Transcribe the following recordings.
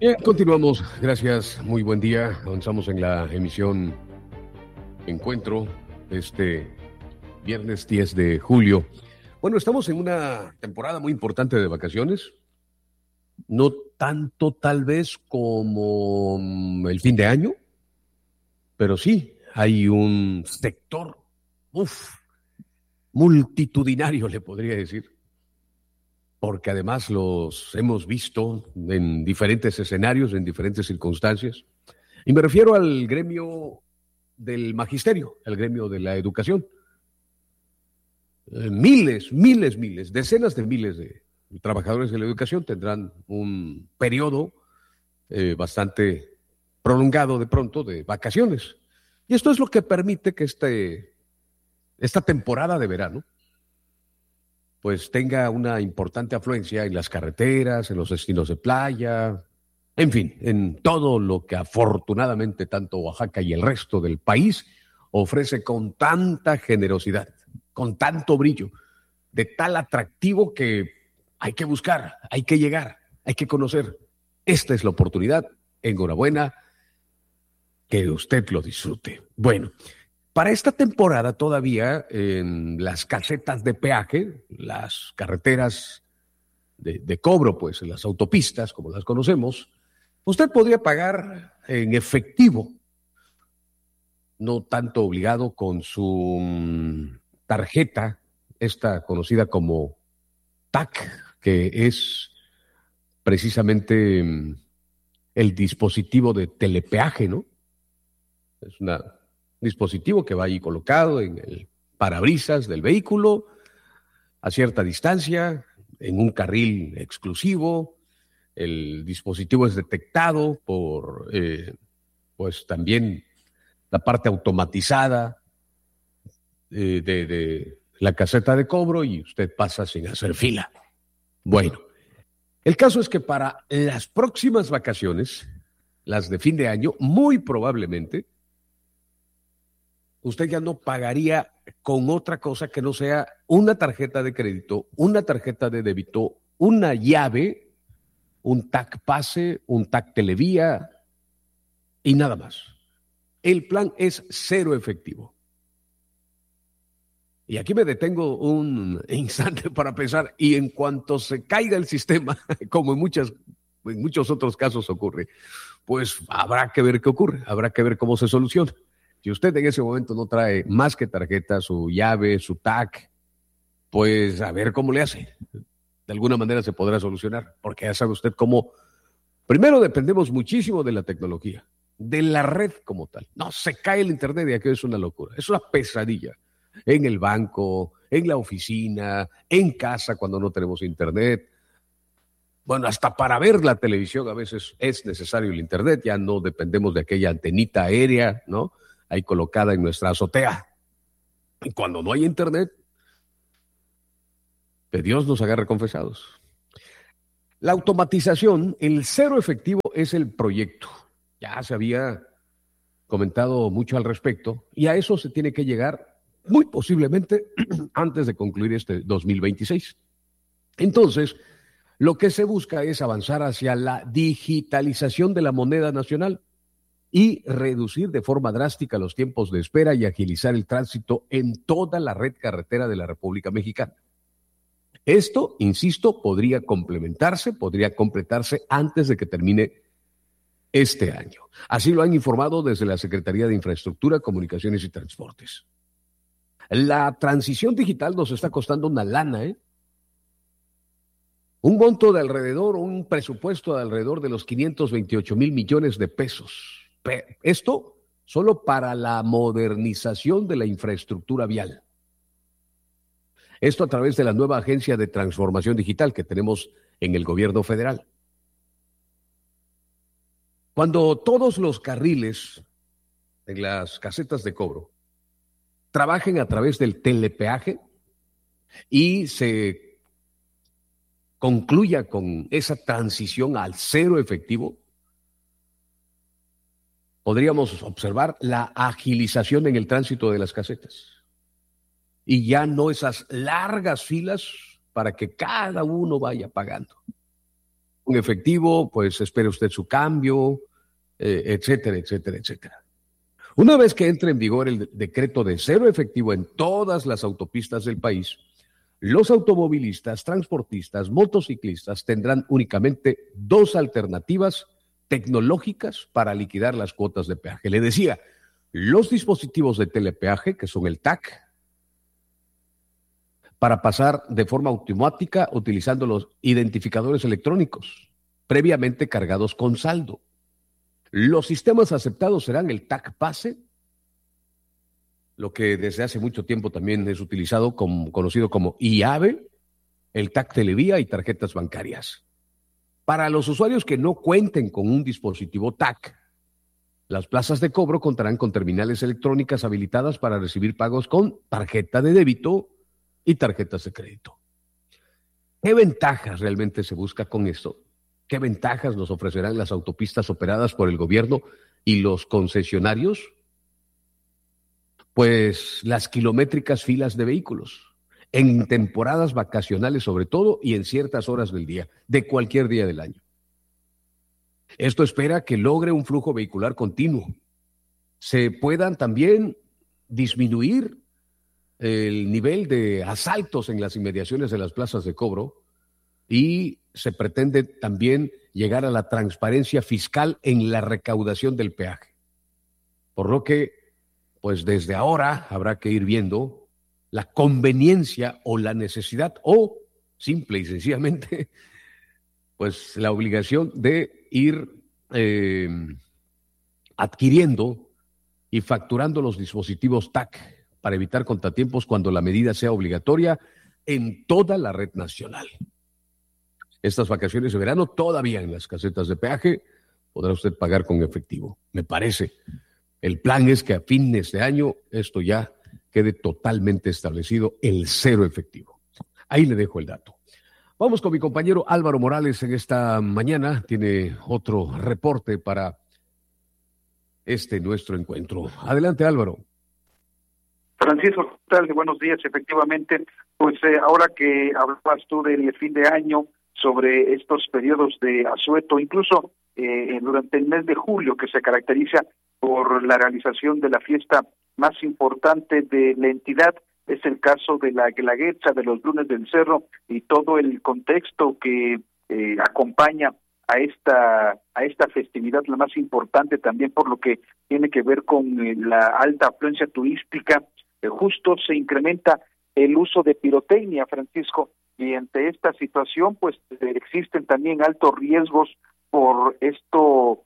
Bien, continuamos. Gracias. Muy buen día. Avanzamos en la emisión Encuentro este viernes 10 de julio. Bueno, estamos en una temporada muy importante de vacaciones. No tanto tal vez como el fin de año, pero sí hay un sector, multitudinario, le podría decir, porque además los hemos visto en diferentes escenarios, en diferentes circunstancias. Y me refiero al gremio del magisterio, al gremio de la educación. Miles, decenas de miles de trabajadores de la educación tendrán un periodo bastante prolongado de pronto de vacaciones. Y esto es lo que permite que esta temporada de verano pues tenga una importante afluencia en las carreteras, en los destinos de playa, en fin, en todo lo que afortunadamente tanto Oaxaca y el resto del país ofrece con tanta generosidad, con tanto brillo, de tal atractivo que hay que buscar, hay que llegar, hay que conocer. Esta es la oportunidad. Enhorabuena, que usted lo disfrute. Bueno, para esta temporada todavía en las casetas de peaje, las carreteras de cobro, pues en las autopistas, como las conocemos, usted podría pagar en efectivo, no tanto obligado con su tarjeta, esta conocida como TAC, que es precisamente el dispositivo de telepeaje, ¿no? Es un dispositivo que va ahí colocado en el parabrisas del vehículo a cierta distancia, en un carril exclusivo. El dispositivo es detectado por, pues también la parte automatizada de la caseta de cobro y usted pasa sin hacer fila. Bueno, el caso es que para las próximas vacaciones, las de fin de año, muy probablemente usted ya no pagaría con otra cosa que no sea una tarjeta de crédito, una tarjeta de débito, una llave, un TAC Pase, un TAC Televía y nada más. El plan es cero efectivo. Y aquí me detengo un instante para pensar, y en cuanto se caiga el sistema, como en muchos otros casos ocurre, pues habrá que ver qué ocurre, habrá que ver cómo se soluciona. Si usted en ese momento no trae más que tarjeta, su llave, su TAC, pues a ver cómo le hace. De alguna manera se podrá solucionar, porque ya sabe usted cómo, primero dependemos muchísimo de la tecnología, de la red como tal. No, se cae el internet y aquello es una locura, es una pesadilla. En el banco, en la oficina, en casa cuando no tenemos internet. Bueno, hasta para ver la televisión a veces es necesario el internet, ya no dependemos de aquella antenita aérea, ¿no? Ahí colocada en nuestra azotea. Y cuando no hay internet, que Dios nos agarre confesados. La automatización, el cero efectivo es el proyecto. Ya se había comentado mucho al respecto y a eso se tiene que llegar muy posiblemente antes de concluir este 2026. Entonces, lo que se busca es avanzar hacia la digitalización de la moneda nacional y reducir de forma drástica los tiempos de espera y agilizar el tránsito en toda la red carretera de la República Mexicana. Esto, insisto, podría completarse antes de que termine este año. Así lo han informado desde la Secretaría de Infraestructura, Comunicaciones y Transportes. La transición digital nos está costando una lana, un monto de un presupuesto de alrededor de los 528,000 millones de pesos. Esto solo para la modernización de la infraestructura vial. Esto a través de la nueva Agencia de Transformación Digital que tenemos en el gobierno federal. Cuando todos los carriles en las casetas de cobro trabajen a través del telepeaje y se concluya con esa transición al cero efectivo, podríamos observar la agilización en el tránsito de las casetas. Y ya no esas largas filas para que cada uno vaya pagando. un efectivo, pues espere usted su cambio, etcétera, etcétera, etcétera. Una vez que entre en vigor el decreto de cero efectivo en todas las autopistas del país, los automovilistas, transportistas, motociclistas tendrán únicamente dos alternativas tecnológicas para liquidar las cuotas de peaje. Le decía, los dispositivos de telepeaje, que son el TAC, para pasar de forma automática utilizando los identificadores electrónicos, previamente cargados con saldo. Los sistemas aceptados serán el TAC Pase, lo que desde hace mucho tiempo también es utilizado, conocido como IAVE, el TAC Televía y tarjetas bancarias. Para los usuarios que no cuenten con un dispositivo TAC, las plazas de cobro contarán con terminales electrónicas habilitadas para recibir pagos con tarjeta de débito y tarjetas de crédito. ¿Qué ventajas realmente se busca con esto? ¿Qué ventajas nos ofrecerán las autopistas operadas por el gobierno y los concesionarios? Pues las kilométricas filas de vehículos, en temporadas vacacionales sobre todo y en ciertas horas del día, de cualquier día del año. Esto espera que logre un flujo vehicular continuo. Se puedan también disminuir el nivel de asaltos en las inmediaciones de las plazas de cobro y se pretende también llegar a la transparencia fiscal en la recaudación del peaje. Por lo que, pues desde ahora habrá que ir viendo la conveniencia o la necesidad o simple y sencillamente pues la obligación de ir adquiriendo y facturando los dispositivos TAC para evitar contratiempos cuando la medida sea obligatoria en toda la red nacional. Estas vacaciones de verano todavía en las casetas de peaje podrá usted pagar con efectivo. Me parece, el plan es que a fines de año esto ya quede totalmente establecido, el cero efectivo. Ahí le dejo el dato. Vamos con mi compañero Álvaro Morales en esta mañana. Tiene otro reporte para nuestro encuentro. Adelante, Álvaro. Francisco, ¿qué tal? Buenos días. Efectivamente, pues ahora que hablabas tú del fin de año, sobre estos periodos de asueto, incluso durante el mes de julio, que se caracteriza por la realización de la fiesta más importante de la entidad, es el caso de la Guelaguetza, de los Lunes del Cerro y todo el contexto que acompaña a esta festividad, la más importante también por lo que tiene que ver con la alta afluencia turística. Justo se incrementa el uso de pirotecnia, Francisco, y ante esta situación pues existen también altos riesgos por estos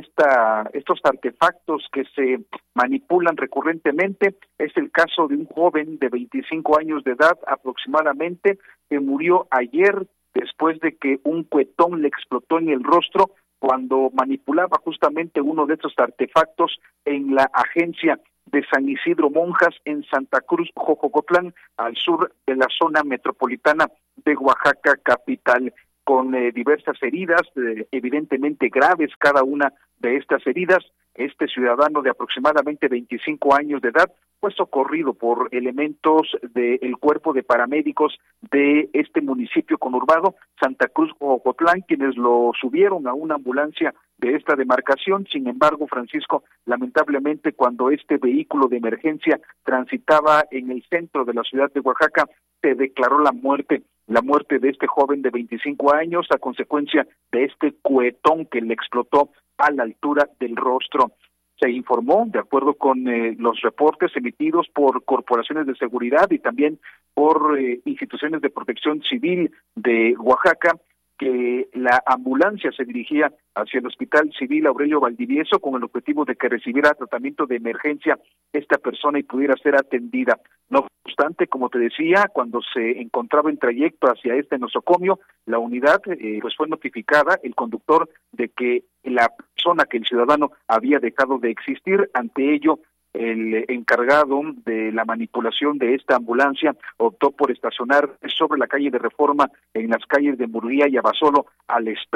artefactos que se manipulan recurrentemente. Es el caso de un joven de 25 años de edad aproximadamente que murió ayer después de que un cuetón le explotó en el rostro cuando manipulaba justamente uno de estos artefactos en la agencia de San Isidro Monjas en Santa Cruz, Jojocotlán, al sur de la zona metropolitana de Oaxaca capital, con diversas heridas, evidentemente graves cada una de estas heridas. Este ciudadano de aproximadamente 25 años de edad fue socorrido por elementos del cuerpo de paramédicos de este municipio conurbado, Santa Cruz Jojocotlán, quienes lo subieron a una ambulancia de esta demarcación. Sin embargo, Francisco, lamentablemente cuando este vehículo de emergencia transitaba en el centro de la ciudad de Oaxaca, se declaró la muerte de este joven de 25 años a consecuencia de este cuetón que le explotó a la altura del rostro. Se informó, de acuerdo con los reportes emitidos por corporaciones de seguridad y también por instituciones de protección civil de Oaxaca, que la ambulancia se dirigía hacia el Hospital Civil Aurelio Valdivieso con el objetivo de que recibiera tratamiento de emergencia esta persona y pudiera ser atendida. No obstante, como te decía, cuando se encontraba en trayecto hacia este nosocomio, la unidad pues fue notificada, el conductor, de que la persona, que el ciudadano había dejado de existir. Ante ello, el encargado de la manipulación de esta ambulancia optó por estacionar sobre la calle de Reforma, en las calles de Murguía y Abasolo, a la espera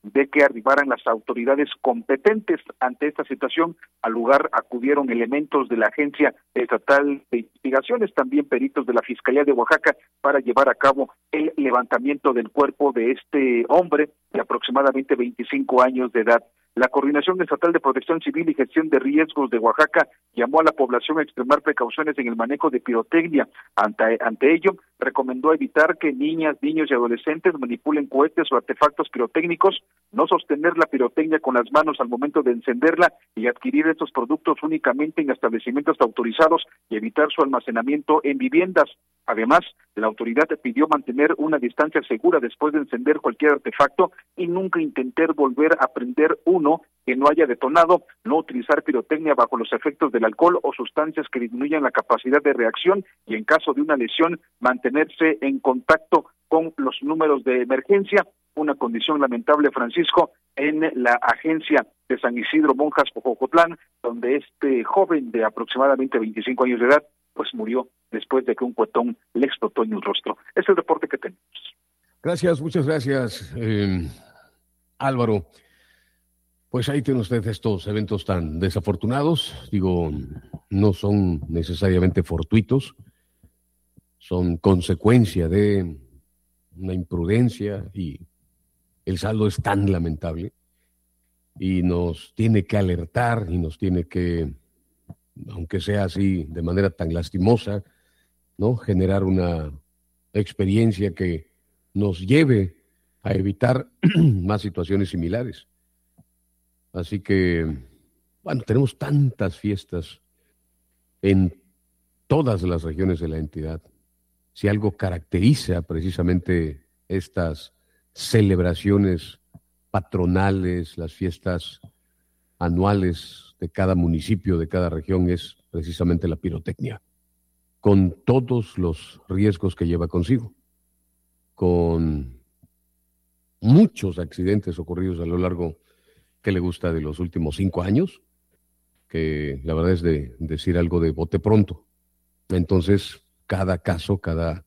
de que arribaran las autoridades competentes. Ante esta situación, al lugar acudieron elementos de la Agencia Estatal de Investigaciones, también peritos de la Fiscalía de Oaxaca, para llevar a cabo el levantamiento del cuerpo de este hombre de aproximadamente 25 años de edad. La Coordinación Estatal de Protección Civil y Gestión de Riesgos de Oaxaca llamó a la población a extremar precauciones en el manejo de pirotecnia. Ante ello, recomendó evitar que niñas, niños y adolescentes manipulen cohetes o artefactos pirotécnicos, no sostener la pirotecnia con las manos al momento de encenderla y adquirir estos productos únicamente en establecimientos autorizados y evitar su almacenamiento en viviendas. Además, la autoridad pidió mantener una distancia segura después de encender cualquier artefacto y nunca intentar volver a prender uno que no haya detonado, no utilizar pirotecnia bajo los efectos del alcohol o sustancias que disminuyan la capacidad de reacción y en caso de una lesión, mantenerse en contacto con los números de emergencia. Una condición lamentable, Francisco, en la agencia de San Isidro Monjas Jojocotlán, donde este joven de aproximadamente 25 años de edad pues murió después de que un cuetón le explotó en el rostro. Es el reporte que tenemos. Gracias, muchas gracias, Álvaro. Pues ahí tiene usted estos eventos tan desafortunados. Digo, no son necesariamente fortuitos, son consecuencia de una imprudencia y el saldo es tan lamentable y nos tiene que alertar y nos tiene que, aunque sea así de manera tan lastimosa, ¿no?, generar una experiencia que nos lleve a evitar más situaciones similares. Así que, bueno, tenemos tantas fiestas en todas las regiones de la entidad. Si algo caracteriza precisamente estas celebraciones patronales, las fiestas anuales de cada municipio, de cada región, es precisamente la pirotecnia, con todos los riesgos que lleva consigo, con muchos accidentes ocurridos a lo largo, que le gusta, de los últimos 5 años, que la verdad es de decir algo de bote pronto. Entonces, cada caso, cada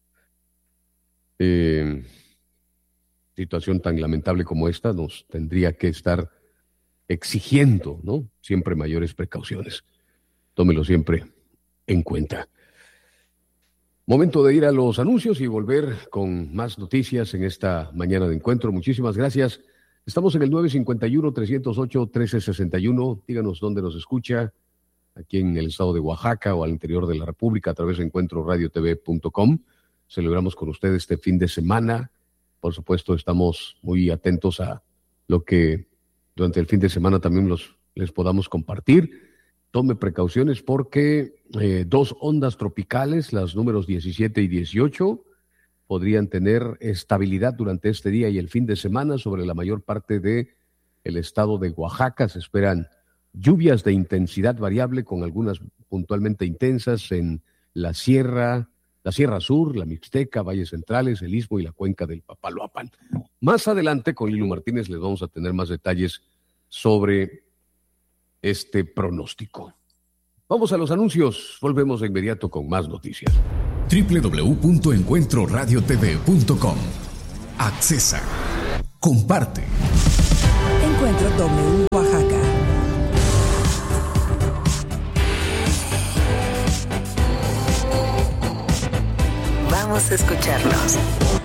situación tan lamentable como esta nos tendría que estar exigiendo, ¿no?, siempre mayores precauciones. Tómelo siempre en cuenta. Momento de ir a los anuncios y volver con más noticias en esta mañana de encuentro. Muchísimas gracias. Estamos en el 951-308-1361. Díganos dónde nos escucha, aquí en el estado de Oaxaca o al interior de la República, a través de encuentroradiotv.com. Celebramos con ustedes este fin de semana. Por supuesto, estamos muy atentos a lo que durante el fin de semana también les podamos compartir. Tome precauciones porque 2 ondas tropicales, las números 17 y 18, podrían tener estabilidad durante este día y el fin de semana sobre la mayor parte del estado de Oaxaca. Se esperan lluvias de intensidad variable con algunas puntualmente intensas en la Sierra Sur, la Mixteca, Valles Centrales, el Istmo y la cuenca del Papaloapan. Más adelante con Lilu Martínez les vamos a tener más detalles sobre este pronóstico. Vamos a los anuncios, volvemos de inmediato con más noticias. www.encuentroradiotv.com. Accesa. Comparte. Encuentro W Oaxaca. Vamos a escucharnos.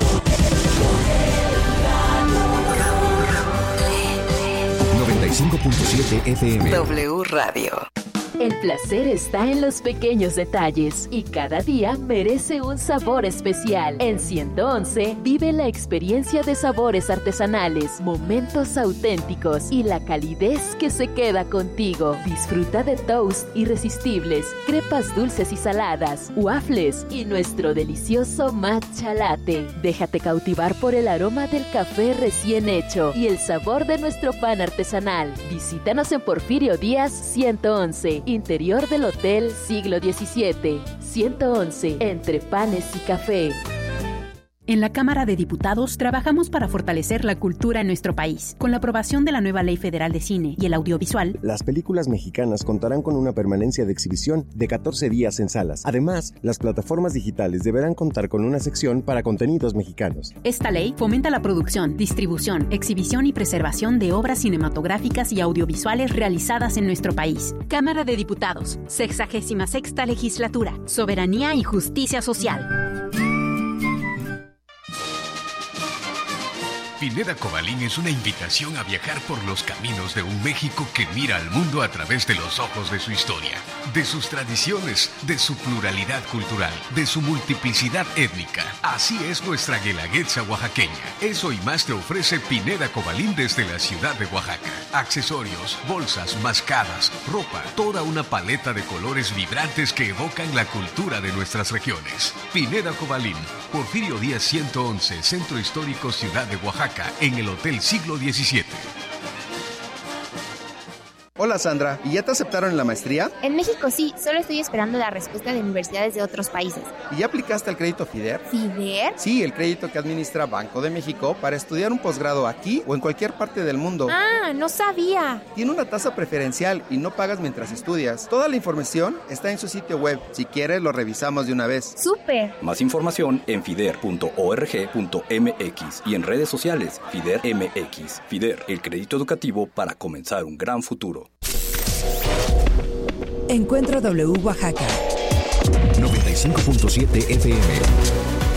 95.7 FM. W Radio. El placer está en los pequeños detalles y cada día merece un sabor especial. En 111 vive la experiencia de sabores artesanales, momentos auténticos y la calidez que se queda contigo. Disfruta de toast irresistibles, crepas dulces y saladas, waffles y nuestro delicioso matcha latte. Déjate cautivar por el aroma del café recién hecho y el sabor de nuestro pan artesanal. Visítanos en Porfirio Díaz 111. Interior del Hotel Siglo XVII, 111, entre panes y café. En la Cámara de Diputados trabajamos para fortalecer la cultura en nuestro país. Con la aprobación de la nueva Ley Federal de Cine y el Audiovisual, las películas mexicanas contarán con una permanencia de exhibición de 14 días en salas. Además, las plataformas digitales deberán contar con una sección para contenidos mexicanos. Esta ley fomenta la producción, distribución, exhibición y preservación de obras cinematográficas y audiovisuales realizadas en nuestro país. Cámara de Diputados, 66ª Legislatura, Soberanía y Justicia Social. Pineda Cobalín es una invitación a viajar por los caminos de un México que mira al mundo a través de los ojos de su historia, de sus tradiciones, de su pluralidad cultural, de su multiplicidad étnica. Así es nuestra guelaguetza oaxaqueña. Eso y más te ofrece Pineda Cobalín desde la ciudad de Oaxaca. Accesorios, bolsas, mascadas, ropa, toda una paleta de colores vibrantes que evocan la cultura de nuestras regiones. Pineda Cobalín, Porfirio Díaz 111, Centro Histórico Ciudad de Oaxaca, en el Hotel Siglo XVII. Hola Sandra, ¿y ya te aceptaron en la maestría? En México sí, solo estoy esperando la respuesta de universidades de otros países. ¿Y ya aplicaste al crédito FIDER? ¿FIDER? Sí, el crédito que administra Banco de México para estudiar un posgrado aquí o en cualquier parte del mundo. ¡Ah, no sabía! Tiene una tasa preferencial y no pagas mientras estudias. Toda la información está en su sitio web. Si quieres, lo revisamos de una vez. ¡Súper! Más información en fider.org.mx y en redes sociales FIDER MX. FIDER, el crédito educativo para comenzar un gran futuro. Encuentro W Oaxaca 95.7 FM.